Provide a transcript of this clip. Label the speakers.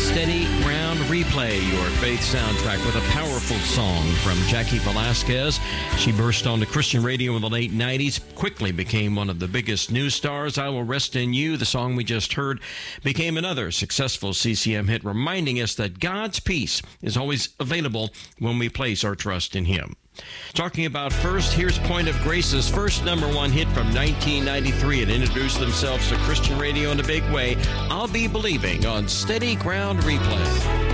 Speaker 1: Steady Ground Replay, your faith soundtrack, with a powerful song from Jackie Velasquez. She burst onto Christian radio in the late 90s, quickly became one of the biggest news stars. I Will Rest in You, the song we just heard, became another successful CCM hit, reminding us that God's peace is always available when we place our trust in Him. Talking about first, here's Point of Grace's first #1 hit from 1993. It introduced themselves to Christian radio in a big way. I'll Be Believing on Steady Ground Replay.